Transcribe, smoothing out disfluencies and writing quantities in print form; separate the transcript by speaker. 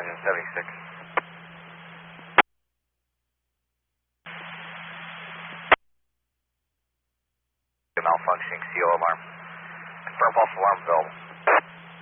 Speaker 1: engine 76. Malfunctioning CO alarm. Confirm false alarm available.